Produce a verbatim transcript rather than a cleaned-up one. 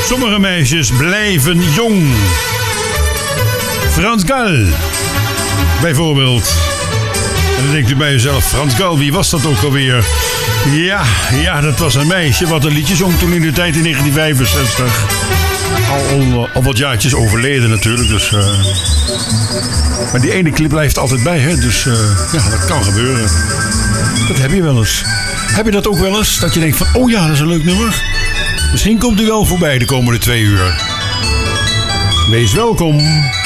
Sommige meisjes blijven jong. Frans Gal, bijvoorbeeld. En dan denkt u bij uzelf, Frans Gal, wie was dat ook alweer? Ja, ja, dat was een meisje wat een liedje zong toen in de tijd in negentien vijfenzestig. Al, al, al wat jaartjes overleden natuurlijk, dus... Uh... Maar die ene clip blijft altijd bij, hè? Dus uh, ja, dat kan gebeuren. Dat heb je wel eens. Heb je dat ook wel eens? Dat je denkt van, oh ja, dat is een leuk nummer. Misschien komt u wel voorbij de komende twee uur. Wees welkom.